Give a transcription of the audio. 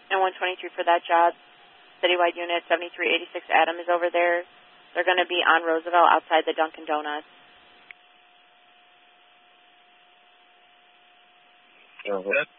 and 123 for that job. Citywide unit 7386 Adam is over there. They're going to be on Roosevelt outside the Dunkin' Donuts. That